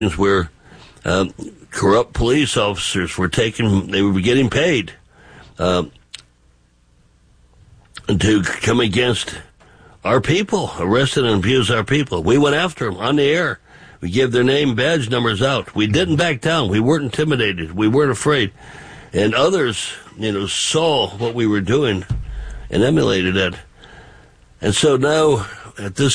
where corrupt police officers were getting paid to come against our people, arrest and abuse our people. We went after them on the air. We gave their name, badge numbers out. We didn't back down. We weren't intimidated. We weren't afraid. And others, saw what we were doing and emulated it. And so now, at this